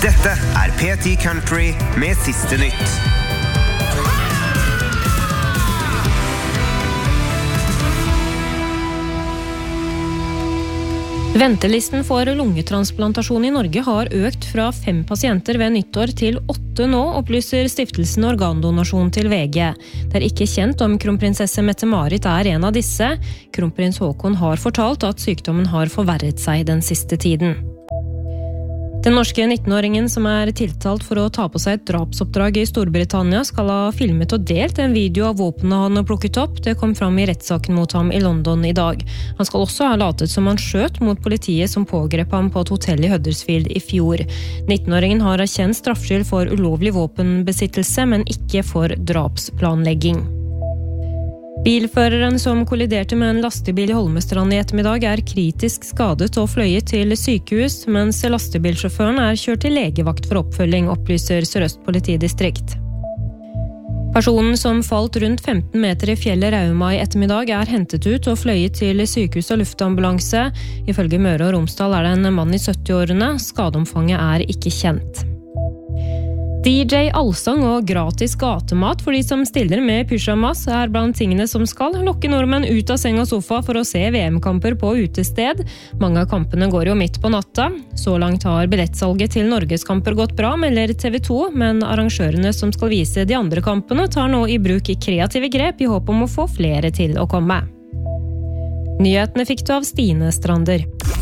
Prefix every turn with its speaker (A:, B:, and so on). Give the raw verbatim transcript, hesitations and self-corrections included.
A: Dette er P ti Country med siste nytt.
B: Ventelisten for lungetransplantasjon i Norge har økt fra fem pasienter ved nyttår til åtte nå, opplyser stiftelsen Organdonasjon til V G. Det er ikke kjent om kronprinsesse Mette-Marit er en av disse. Kronprins Haakon har fortalt at sykdommen har forverret seg den siste tiden. Den norske nittenåringen som er tiltalt for å ta på seg et drapsoppdrag i Storbritannia skal ha filmet og delt en video av våpenet han har plukket opp. Det kom fram i rettssaken mot ham i London i dag. Han skal også ha latet som han skjøt mot politiet som pågrep ham på et hotell i Huddersfield i fjor. nittenåringen har erkjent straffskyld for ulovlig våpenbesittelse, men ikke for drapsplanlegging. Bilføreren som kolliderte med en lastebil i Holmestrand i ettermiddag er kritisk skadet og fløyet til sykehus, mens lastebilsjåføren er kjørt til legevakt for oppfølging, opplyser Sør-Øst politidistrikt. Personen som falt rundt femten meter i fjellet Rauma i ettermiddag er hentet ut og fløyet til sykehus og luftambulanse. Ifølge Møre og Romsdal er det en mann i sytti-årene. Skadeomfanget er ikke kjent. D J allsang og gratis gatemat for de som stiller med pyjamas er blant tingene som skal lokke nordmenn ut av seng og sofa for å se V M-kamper på utested. Mange av kampene går jo midt på natta. Så langt har billettsalget til Norgeskamper gått bra, melder T V to, men arrangørene som skal vise de andre kampene tar nå i bruk kreative grep i håp om å få flere til å komme. Nyhetene fikk du av Stine Strander.